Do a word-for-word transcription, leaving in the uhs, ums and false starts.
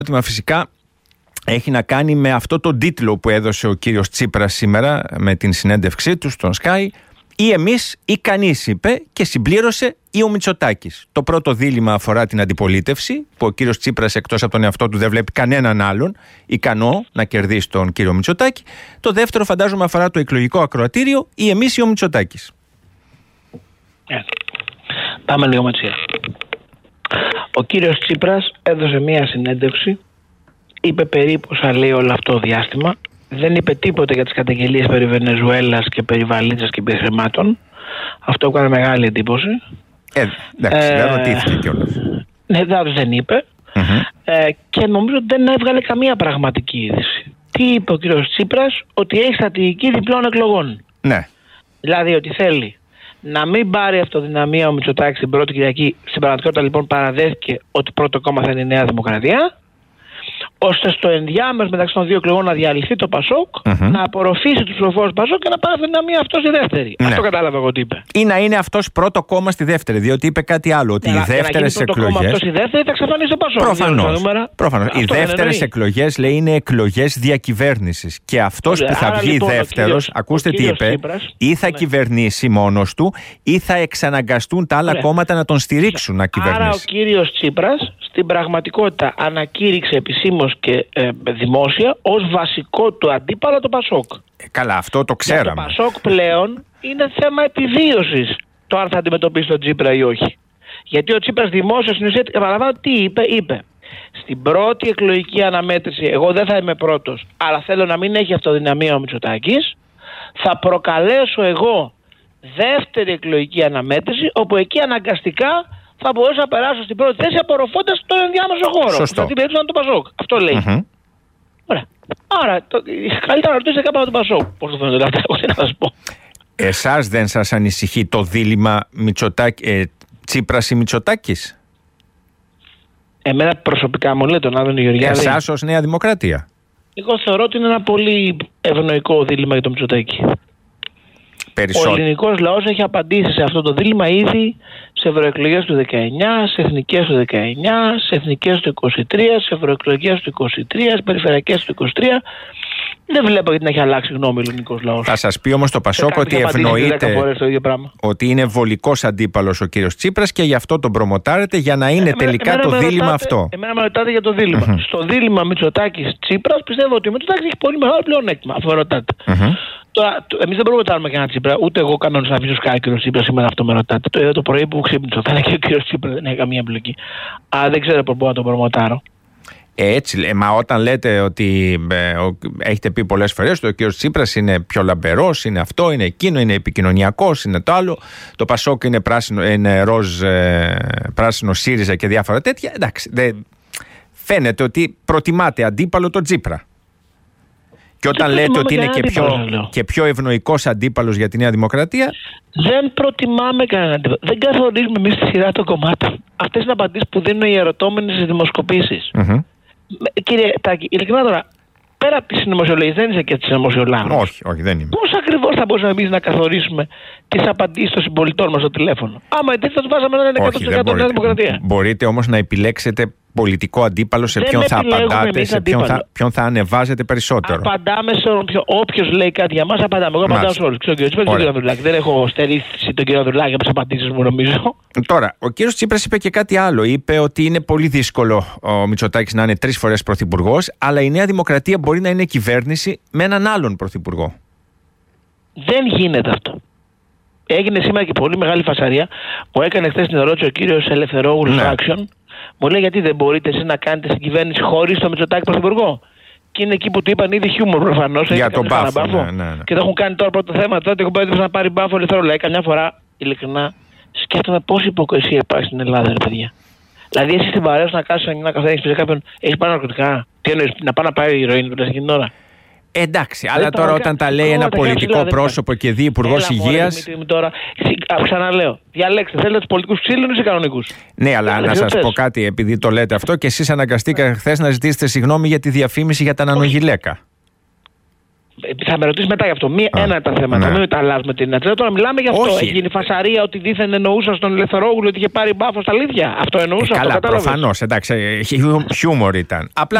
ερώτημα φυσικά έχει να κάνει με αυτό τον τίτλο που έδωσε ο κύριος Τσίπρας σήμερα με την συνέντευξή του στον Sky. Ή εμείς ή κανείς, είπε, και συμπλήρωσε ή ο Μητσοτάκης. Το πρώτο δίλημμα αφορά την αντιπολίτευση, που ο κύριος Τσίπρας εκτός από τον εαυτό του δεν βλέπει κανέναν άλλον ικανό να κερδίσει τον κύριο Μητσοτάκη. Το δεύτερο φαντάζομαι αφορά το εκλογικό ακροατήριο, ή εμείς ή ο Μητσοτάκης. Ε, πάμε λίγο με τη σειρά. Ο κύριος Τσίπρας έδωσε μία συνέντευξη, είπε περίπου όσα λέει όλο αυτό το διάστημα. Δεν είπε τίποτα για τις καταγγελίες περί Βενεζουέλας και περί βαλίτσας και περί χρημάτων. Αυτό έκανε μεγάλη εντύπωση. Ε, εντάξει, ε, δεν ρωτήθηκε κιόλας. Ναι, δεν είπε. Mm-hmm. Ε, και νομίζω ότι δεν έβγαλε καμία πραγματική είδηση. Τι είπε ο κύριος Τσίπρας? Ότι έχει στρατηγική διπλών εκλογών. Ναι. Δηλαδή ότι θέλει να μην πάρει αυτοδυναμία ο Μητσοτάκης την πρώτη Κυριακή. Στην πραγματικότητα λοιπόν παραδέχθηκε ότι πρώτο κόμμα θα είναι η Νέα Δημοκρατία, ώστε στο ενδιάμεσο μεταξύ των δύο εκλογών να διαλυθεί το Πασόκ, mm-hmm. να απορροφήσει τους ψηφοφόρους Πασόκ και να πάρει αυτοδυναμία αυτό στη δεύτερη. Ναι. Αυτό κατάλαβα εγώ τι είπε. Ή να είναι αυτός πρώτο κόμμα στη δεύτερη, διότι είπε κάτι άλλο. Ότι για, οι δεύτερες εκλογές. Αυτό στη δεύτερη θα εξαφανίσει το Πασόκ. Προφανώς. Προφανώς. Οι δεύτερες εκλογές, λέει, είναι εκλογές διακυβέρνησης. Και αυτός που θα βγει λοιπόν, δεύτερος, ακούστε τι είπε, Τσίπρας, ή θα ναι. κυβερνήσει μόνος του, ή θα εξαναγκαστούν τα άλλα ναι. κόμματα να τον στηρίξουν να κυβερνήσει. Άρα ο κύριος Τσίπρας στην πραγματικότητα ανακήρυξε επισήμως και ε, δημόσια ως βασικό του αντίπαλο το Πασόκ. Ε, καλά, αυτό το ξέραμε. Για το Πασόκ πλέον είναι θέμα επιβίωσης το αν θα αντιμετωπίσει τον Τσίπρα ή όχι. Γιατί ο Τσίπρας δημόσια στην ουσία, επαναλαμβάνω τι είπε, είπε στην πρώτη εκλογική αναμέτρηση εγώ δεν θα είμαι πρώτος, αλλά θέλω να μην έχει αυτοδυναμία ο Μητσοτάκης, θα προκαλέσω εγώ δεύτερη εκλογική αναμέτρηση, όπου εκεί αναγκαστικά θα μπορέσω να περάσω στην πρώτη θέση απορροφώντας τον ενδιάμεσο χώρο. Σωστό. Στην περίπτωση του Πασόκ. Αυτό λέει. Mm-hmm. Ωραία. Άρα, το, καλύτερα να ρωτήσετε κάπου από τον Πασόκ. Πώς το φαίνεται αυτό, εγώ τι να σας πω. Εσάς δεν σας ανησυχεί το δίλημμα Μητσοτάκη, ε, Τσίπρας ή Μητσοτάκης? Εμένα προσωπικά μου λέει τον Άδωνη Γεωργιάδη. Εσάς ως Νέα Δημοκρατία? Εγώ θεωρώ ότι είναι ένα πολύ ευνοϊκό δίλημμα για τον Μητσοτάκη. Περισσότερο. Ο ελληνικός λαός έχει απαντήσει σε αυτό το δίλημμα ήδη σε ευρωεκλογές του δεκαεννιά, σε εθνικές του δεκαεννιά, σε εθνικές του είκοσι τρία, σε ευρωεκλογές του είκοσι τρία, σε περιφερειακές του είκοσι τρία. Δεν βλέπω γιατί να έχει αλλάξει γνώμη ο ελληνικός λαός. Θα σας πει όμως το Πασόκ ότι ευνοείται ότι είναι βολικός αντίπαλος ο κύριος Τσίπρας και γι' αυτό τον προμοτάρετε, για να είναι ε, τελικά εμένα, το εμένα δίλημμα ρωτάτε, αυτό. Εμένα με ρωτάτε για το δίλημμα. Mm-hmm. Στο δίλημμα Μητσοτάκης-Τσίπρας πιστεύω ότι ο Μητσοτάκης έχει πολύ μεγάλο πλεονέκτημα. Αυτό ρωτάτε. Mm-hmm. Τώρα, εμείς δεν μπορούμε να κάνουμε κανένα Τσίπρα, ούτε εγώ κανόνες να αφήσω σκάει ο κύριος Τσίπρας σήμερα, αυτό με ρωτάτε. Το είδα το πρωί που ξύπνησα, θα είναι και ο κύριος Τσίπρας, δεν έχει καμία εμπλοκή. Α, δεν ξέρω πώς μπορώ να τον προμοτάρω. Έτσι, ε, μα όταν λέτε ότι ε, ο, έχετε πει πολλές φορές ότι ο κύριος Τσίπρας είναι πιο λαμπερός, είναι αυτό, είναι εκείνο, είναι επικοινωνιακός, είναι το άλλο, το Πασόκ είναι πράσινο, είναι ροζ, ε, πράσινο ΣΥΡΙΖΑ και διάφορα τέτοια, εντάξει, δε, φαίνεται ότι προτιμάτε αντίπαλο τον Τσίπρα. Και όταν και λέτε ότι είναι και πιο, και πιο ευνοϊκός αντίπαλος για τη Νέα Δημοκρατία. Δεν προτιμάμε κανέναν αντίπαλο. Δεν καθορίζουμε εμείς τη σειρά των κομμάτων. Αυτές είναι απαντήσεις που δίνουν οι ερωτώμενοι στις δημοσκοπήσεις. Mm-hmm. Κύριε Τάκη, ειλικρινά τώρα, πέρα από τις συνωμοσιολογίες, δεν είσαι και της συνωμοσιολόγου. Όχι, όχι, δεν είμαι. Πώς ακριβώς θα μπορούσαμε εμείς να καθορίσουμε τις απαντήσεις των συμπολιτών μας στο τηλέφωνο? Άμα έτσι θα του βάζαμε να είναι εκατό τοις εκατό Νέα Δημοκρατία. Μπορείτε όμως να επιλέξετε πολιτικό αντίπαλο σε ποιον θα απαντάτε, σε ποιον θα, ποιον θα ανεβάζετε περισσότερο. Απαντάμε σε όποιος λέει κάτι για μας, απαντάμε. Εγώ απαντάω σε όλους. Ξέρω τον κύριο Τσίπρα, Ανδρουλάκη. Δεν έχω στερήσει τον κύριο Ανδρουλάκη από τις απαντήσεις μου, νομίζω. Τώρα, ο κύριος Τσίπρας είπε και κάτι άλλο. Είπε ότι είναι πολύ δύσκολο ο Μητσοτάκης να είναι τρεις φορές πρωθυπουργός, αλλά η Νέα Δημοκρατία μπορεί να είναι κυβέρνηση με έναν άλλον πρωθυπουργό. Δεν γίνεται αυτό. Έγινε σήμερα και πολύ μεγάλη φασαρία. Μου έκανε χθες την ερώτηση ο κύριος Ελευθερόγλου ναι. Action. Μου λέει γιατί δεν μπορείτε εσείς να κάνετε στην κυβέρνηση χωρίς το Μητσοτάκη πρωθυπουργό. Και είναι εκεί που του είπαν ήδη χιούμορ προφανώς. Για τον μπάφο. Ναι, ναι, ναι. Και το έχουν κάνει τώρα πρώτο θέμα. Τότε έχω πάει να πάρει μπάφο ελευθερό. Λέει καμιά φορά ειλικρινά σκέφτομαι πόση υποκρισία υπάρχει στην Ελλάδα, ρε παιδιά. Δηλαδή εσύ στην παρέα να κάτσεις να καθαρίσει σε κάποιον, έχει πάρει ναρκωτικά. Τι εννοείς, να πάει να πάει η ηρωίνη του εκείνη την ώρα? Εντάξει, αλλά τώρα τώρα όταν τα λέει ένα πολιτικό πρόσωπο και δει υπουργός υγείας. Τώρα, ξαναλέω, διαλέξτε, θέλετε τους πολιτικούς ξύλινους ή κανονικούς? Ναι, αλλά να σας πω κάτι, επειδή το λέτε αυτό και εσείς αναγκαστήκατε χθες να ζητήσετε συγγνώμη για τη διαφήμιση για τα νανογυλαίκα. Θα με ρωτήσει μετά γι' αυτό. Μία, Α, ένα τα θέματα. Ναι. Μην τα αλλάζουμε την ατζέντα. Τώρα μιλάμε γι' αυτό. Όχι. Έχει γίνει φασαρία ότι δίθεν εννοούσα στον Ελευθερόγλου ότι είχε πάρει μπάφο στα αλήθεια. Αυτό εννοούσα. Ε, καλά, προφανώς. Εντάξει, χιούμορ ήταν. Απλά